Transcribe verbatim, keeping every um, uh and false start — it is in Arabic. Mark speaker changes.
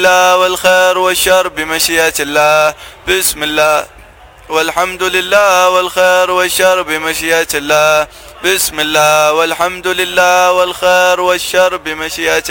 Speaker 1: الله والخير والشر بمشيئة الله. بسم الله والحمد لله والخير والشر بمشيئة الله. بسم الله والحمد لله والخير والشر بمشيئة